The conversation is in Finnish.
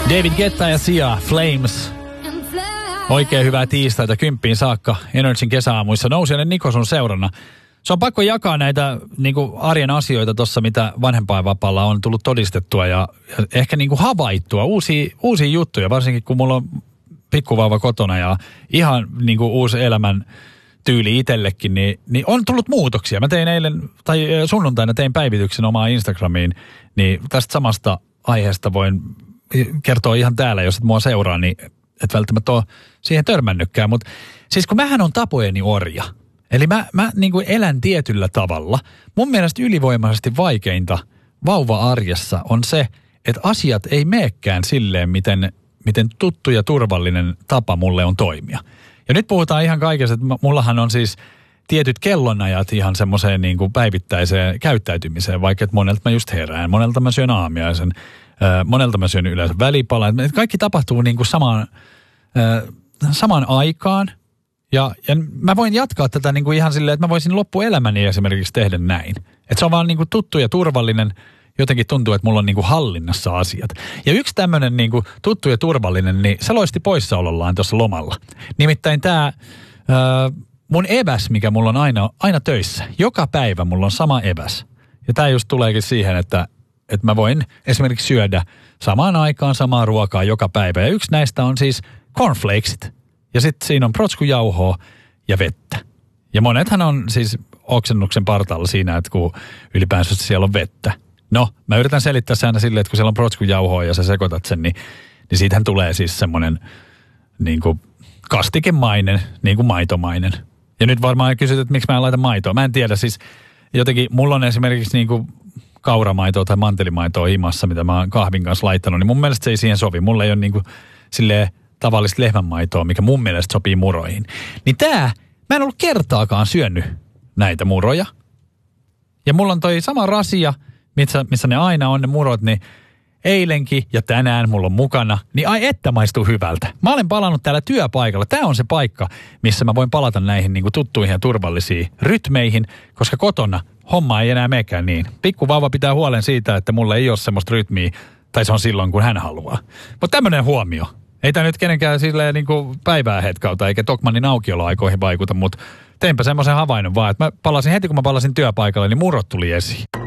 David Guetta ja Sia, Flames. Oikein hyvää tiistaita 10 saakka Energyn kesäaamuissa. Nousiainen Niko sun seurana. Se on pakko jakaa näitä niinku arjen asioita tuossa, mitä vanhempainvapaalla on tullut todistettua ja ehkä niinku havaittua. Uusia juttuja, varsinkin kun mulla on pikkuvauva kotona ja ihan niinku uusi elämän tyyli itsellekin, niin on tullut muutoksia. Mä tein sunnuntaina tein päivityksen omaan Instagramiin, niin tästä samasta aiheesta voin kertoa ihan täällä, jos et mua seuraa, niin et välttämättä ole siihen törmännytkään. Mutta siis kun mähän on tapojeni orja, eli mä niin kuin elän tietyllä tavalla. Mun mielestä ylivoimaisesti vaikeinta vauva-arjessa on se, että asiat ei meekään silleen, miten tuttu ja turvallinen tapa mulle on toimia. Ja nyt puhutaan ihan kaikesta, että mullahan on siis tietyt kellonajat ihan semmoiseen niin kuin päivittäiseen käyttäytymiseen, vaikka että monelta mä just herään, monelta mä syön aamiaisen, monelta mä syön yleensä välipalan. Kaikki tapahtuu niin kuin samaan aikaan. Ja mä voin jatkaa tätä niin kuin ihan silleen, että mä voisin loppuelämäni esimerkiksi tehdä näin. Että se on vaan niin kuin tuttu ja turvallinen. Jotenkin tuntuu, että mulla on niin kuin hallinnassa asiat. Ja yksi tämmöinen niin kuin tuttu ja turvallinen, niin se loisti poissaolollaan tuossa lomalla. Nimittäin tämä mun eväs, mikä mulla on aina töissä. Joka päivä mulla on sama eväs. Ja tämä just tuleekin siihen, että mä voin esimerkiksi syödä samaan aikaan samaa ruokaa joka päivä. Ja yksi näistä on siis cornflakesit. Ja sitten siinä on protskujauhoa ja vettä. Ja monethan on siis oksennuksen partaalla siinä, että kun ylipäänsä siellä on vettä. No, mä yritän selittää se aina silleen, että kun siellä on protskujauhoa ja sä sekoitat sen, niin siitähän tulee siis semmoinen niin kuin kastikemainen, niin kuin maitomainen. Ja nyt varmaan kysyt, että miksi mä en laita maitoa. Mä en tiedä, siis jotenkin mulla on esimerkiksi niin kuin kauramaitoa tai mantelimaitoa himassa, mitä mä oon kahvin kanssa laittanut, niin mun mielestä se ei siihen sovi. Mulla ei ole niin kuin silleen tavallista lehmänmaitoa, mikä mun mielestä sopii muroihin. Niin mä en ollut kertaakaan syönyt näitä muroja. Ja mulla on toi sama rasia, missä ne aina on ne murot, niin eilenkin ja tänään mulla on mukana, niin ai että maistuu hyvältä. Mä olen palannut täällä työpaikalla. Tää on se paikka, missä mä voin palata näihin niin kuin tuttuihin ja turvallisiin rytmeihin, koska kotona homma ei enää meekään niin. Pikkuvauva pitää huolen siitä, että mulla ei ole semmoista rytmiä, tai se on silloin, kun hän haluaa. Mutta tämmönen huomio. Ei tää nyt kenenkään silleen niin kuin päivää hetkauta, eikä Tokmannin aukioloaikoihin vaikuta, mutta teinpä semmoisen havainnon vaan, että heti kun mä palasin työpaikalle, niin murrot tuli esiin.